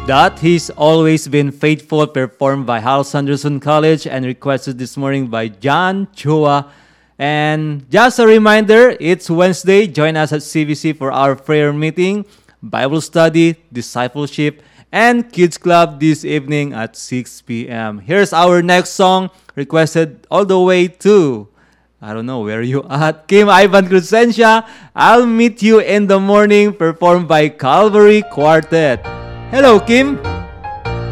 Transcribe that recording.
That He's Always Been Faithful, performed by Hal Sanderson College and requested this morning by John Chua. And just a reminder, it's Wednesday. Join us at CVC for our prayer meeting, Bible study, discipleship, and Kids Club this evening at 6 p.m. Here's our next song, requested all the way to, I don't know where you at, Kim Ivan Crescencia, I'll Meet You in the Morning, performed by Calvary Quartet. Hello, Kim.